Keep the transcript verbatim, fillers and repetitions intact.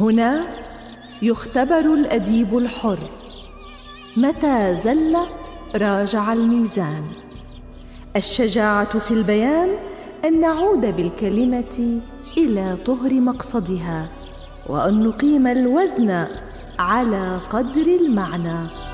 هنا يختبر الأديب الحر، متى زل راجع الميزان. الشجاعة في البيان أن نعود بالكلمة إلى طهر مقصدها، وأن نقيم الوزن على قدر المعنى.